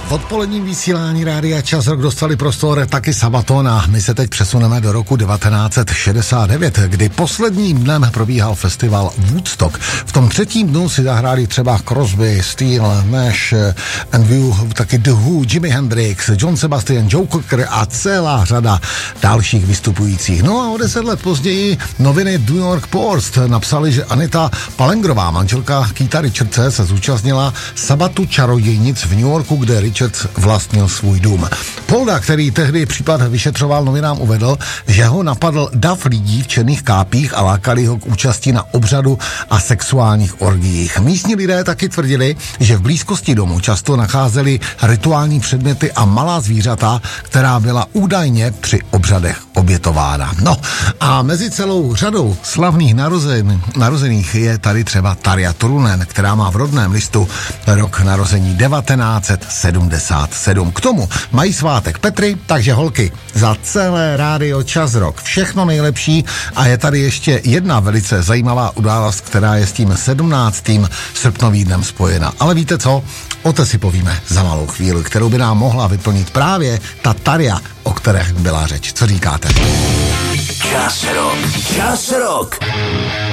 V odpoledním vysílání Rádia Čas Rock dostali prostor taky Sabaton a my se teď přesuneme do roku 1969, kdy posledním dnem probíhal festival Woodstock. V tom třetím dnu si zahráli třeba Crosby, Steele, Nash and View, taky The Who, Jimi Hendrix, John Sebastian, Joe Cocker a celá řada dalších vystupujících. No a o 10 let později noviny New York Post napsali, že Anita Palengrová, manželka Keitha Richardse, se zúčastnila sabatu čarodějnic v New Yorku, kde Richards vlastnil svůj dům. Polda, který tehdy případ vyšetřoval, novinám uvedl, že ho napadl dav lidí v černých kápích a lákali ho k účasti na obřadu a sexuálních orgiích. Místní lidé taky tvrdili, že v blízkosti domu často nacházeli rituální předměty a malá zvířata, která byla údajně při obřadech obětována. No a mezi celou řadou slavných narozených je tady třeba Tarja Turunen, která má v rodném listu rok narození 1977. K tomu mají svátek Petry, takže holky, za celé Rádio Čas Rock všechno nejlepší a je tady ještě jedna velice zajímavá událost, která je s tím 17. srpnovým dnem spojena. Ale víte co? O té si povíme za malou chvíli, kterou by nám mohla vyplnit právě ta Tarja, o které byla řeč. Co říkáte? Čas Rock. Čas Rock.